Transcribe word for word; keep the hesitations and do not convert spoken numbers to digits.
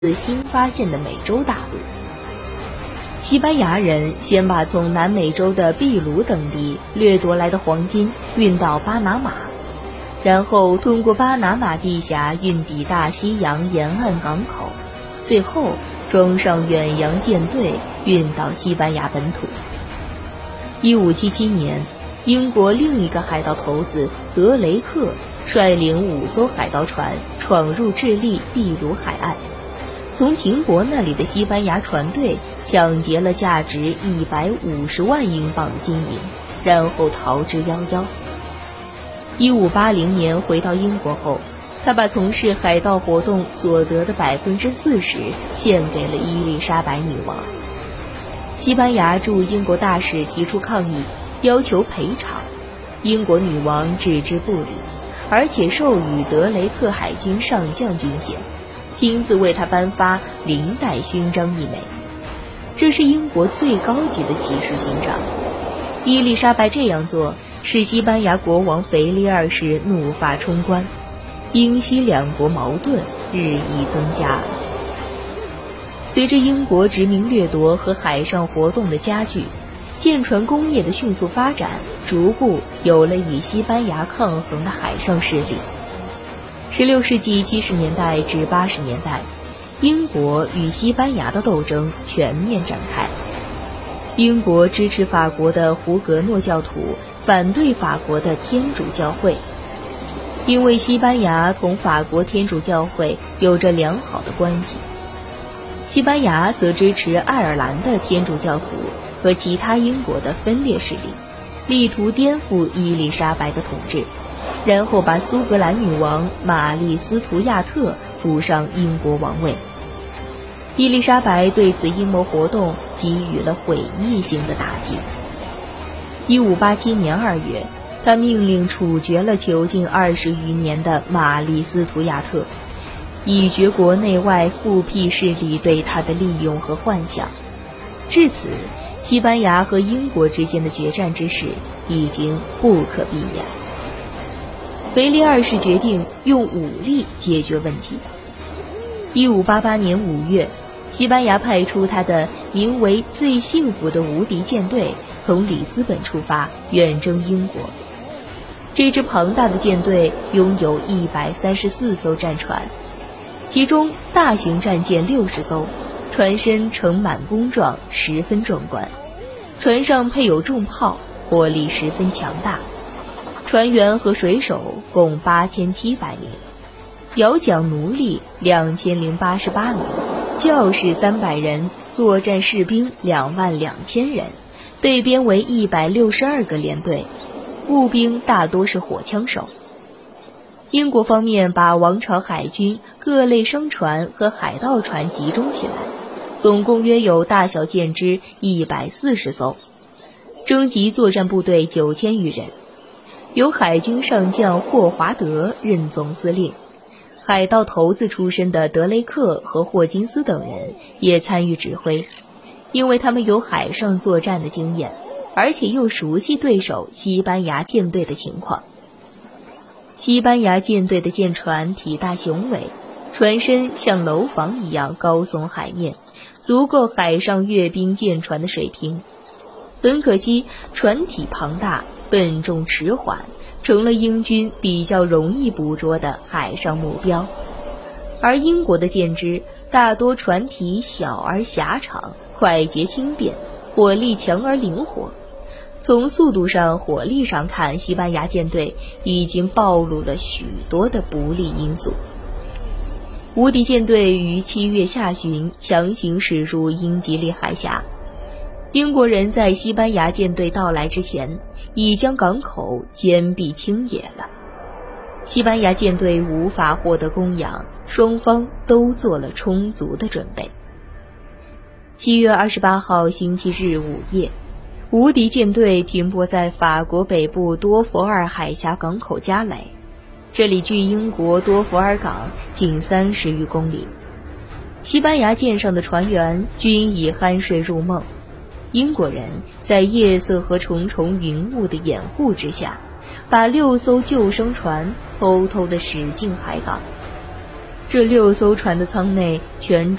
新发现的美洲大陆。西班牙人先把从南美洲的秘鲁等地掠夺来的黄金运到巴拿马，然后通过巴拿马地峡运抵大西洋沿岸港口，最后装上远洋舰队运到西班牙本土。一五七七年，英国另一个海盗头子德雷克率领五艘海盗船闯入智利秘鲁海岸，从停泊那里的西班牙船队抢劫了价值一百五十万英镑的金银，然后逃之夭夭。一五八零年回到英国后，他把从事海盗活动所得的百分之四十献给了伊丽莎白女王。西班牙驻英国大使提出抗议，要求赔偿，英国女王置之不理，而且授予德雷克海军上将军衔，亲自为他颁发领带勋章一枚，这是英国最高级的骑士勋章。伊丽莎白这样做使西班牙国王腓力二世怒发冲冠，英西两国矛盾日益增加。随着英国殖民掠夺和海上活动的加剧，舰船工业的迅速发展，逐步有了与西班牙抗衡的海上势力。十六世纪七十年代至八十年代，英国与西班牙的斗争全面展开。英国支持法国的胡格诺教徒，反对法国的天主教会。因为西班牙同法国天主教会有着良好的关系，西班牙则支持爱尔兰的天主教徒和其他英国的分裂势力，力图颠覆伊丽莎白的统治，然后把苏格兰女王玛丽斯图亚特扶上英国王位。伊丽莎白对此阴谋活动给予了毁灭性的打击。一五八七年二月，他命令处决了囚禁二十余年的玛丽斯图亚特，以绝国内外复辟势力对他的利用和幻想。至此，西班牙和英国之间的决战之势已经不可避免。腓力二世决定用武力解决问题。一五八八年五月，西班牙派出他的名为最幸福的无敌舰队从里斯本出发，远征英国。这支庞大的舰队拥有一百三十四艘战船，其中大型战舰六十艘，船身盛满工状，十分壮观。船上配有重炮，火力十分强大。船员和水手共八千七百名，摇桨奴隶两千零八十八名，教士三百人，作战士兵两万两千人，被编为一百六十二个连队，步兵大多是火枪手。英国方面把王朝海军各类商船和海盗船集中起来，总共约有大小舰只一百四十艘，征集作战部队九千余人，由海军上将霍华德任总司令。海盗头子出身的德雷克和霍金斯等人也参与指挥，因为他们有海上作战的经验，而且又熟悉对手西班牙舰队的情况。西班牙舰队的舰船体大雄伟，船身像楼房一样高耸海面，足够海上阅兵舰船的水平。很可惜，船体庞大，笨重迟缓，成了英军比较容易捕捉的海上目标。而英国的舰只大多船体小而狭长，快捷轻便，火力强而灵活。从速度上、火力上看，西班牙舰队已经暴露了许多的不利因素。无敌舰队于七月下旬强行驶入英吉利海峡。英国人在西班牙舰队到来之前，已将港口坚壁清野了。西班牙舰队无法获得供养，双方都做了充足的准备。七月二十八号星期日午夜，无敌舰队停泊在法国北部多佛尔海峡港口加雷，这里距英国多佛尔港仅三十余公里。西班牙舰上的船员均已酣睡入梦，英国人在夜色和重重云雾的掩护之下，把六艘救生船偷偷地驶进海港。 这六艘船的舱内全